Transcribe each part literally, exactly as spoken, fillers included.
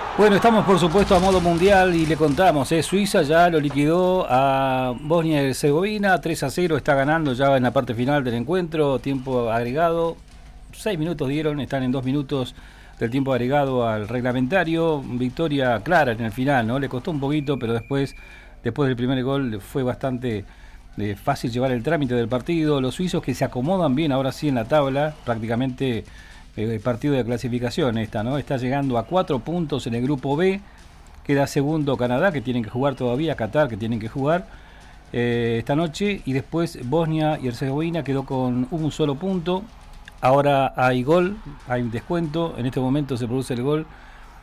Bueno, estamos por supuesto a modo mundial y le contamos, ¿eh? Suiza ya lo liquidó a Bosnia y Herzegovina, tres a cero, está ganando ya en la parte final del encuentro, tiempo agregado, seis minutos dieron, están en dos minutos del tiempo agregado al reglamentario, victoria clara en el final, ¿no? Le costó un poquito, pero después, después del primer gol fue bastante eh, fácil llevar el trámite del partido, los suizos que se acomodan bien ahora sí en la tabla, prácticamente... El partido de clasificación esta, ¿no? Está llegando a cuatro puntos en el grupo B. Queda segundo Canadá, que tienen que jugar todavía, Qatar, que tienen que jugar eh, esta noche. Y después Bosnia y Herzegovina quedó con un solo punto. Ahora hay gol, hay un descuento. En este momento se produce el gol.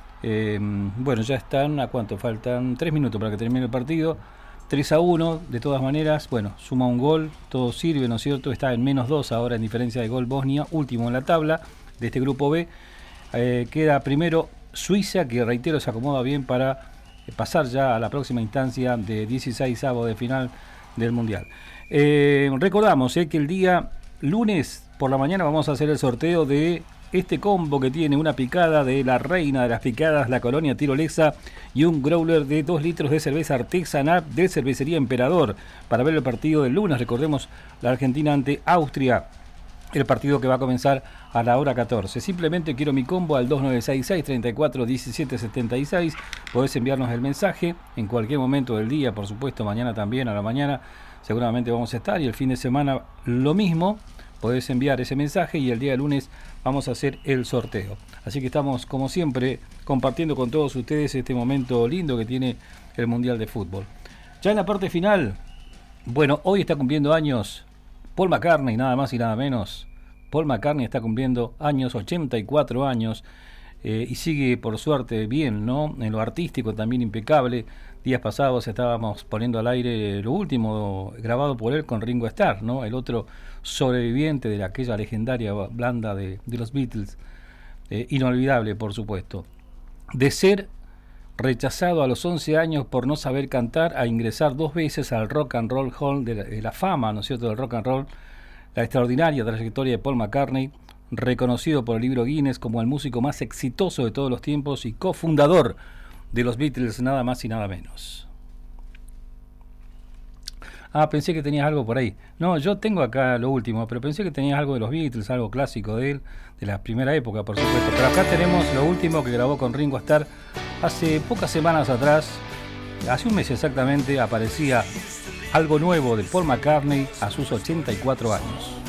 Eh, bueno, ya están, ¿a cuánto? Faltan tres minutos para que termine el partido. tres a uno, de todas maneras, bueno, suma un gol, todo sirve, ¿no es cierto? Está en menos dos ahora en diferencia de gol Bosnia, último en la tabla de este grupo B. Eh, queda primero Suiza, que reitero se acomoda bien para eh, pasar ya a la próxima instancia de dieciseisavo de final del Mundial. Eh, recordamos eh, que el día lunes por la mañana vamos a hacer el sorteo de este combo que tiene una picada de la reina de las picadas, la colonia tirolesa, y un growler de dos litros de cerveza artesanal de Cervecería Emperador para ver el partido del lunes. Recordemos la Argentina ante Austria, el partido que va a comenzar a la hora catorce. Simplemente quiero mi combo al dos nueve seis seis, treinta y cuatro, diecisiete setenta y seis. Podés enviarnos el mensaje en cualquier momento del día, por supuesto, mañana también, a la mañana seguramente vamos a estar, y el fin de semana lo mismo. Podés enviar ese mensaje y el día lunes vamos a hacer el sorteo. Así que estamos, como siempre, compartiendo con todos ustedes este momento lindo que tiene el Mundial de Fútbol. Ya en la parte final, bueno, hoy está cumpliendo años Paul McCartney, nada más y nada menos. Paul McCartney está cumpliendo años, ochenta y cuatro años, eh, y sigue por suerte bien, ¿no? En lo artístico también impecable. Días pasados estábamos poniendo al aire lo último grabado por él con Ringo Starr, ¿no? El otro sobreviviente de aquella legendaria banda de, de los Beatles, eh, inolvidable por supuesto. De ser rechazado a los once años por no saber cantar, a ingresar dos veces al Rock and Roll Hall de la, de la fama, ¿no es cierto?, del rock and roll, la extraordinaria trayectoria de Paul McCartney, reconocido por el libro Guinness como el músico más exitoso de todos los tiempos y cofundador de los Beatles, nada más y nada menos. Ah, pensé que tenías algo por ahí. No, yo tengo acá lo último, pero pensé que tenías algo de los Beatles, algo clásico de él, de la primera época, por supuesto. Pero acá tenemos lo último que grabó con Ringo Starr hace pocas semanas atrás, hace un mes exactamente, aparecía algo nuevo de Paul McCartney a sus ochenta y cuatro años.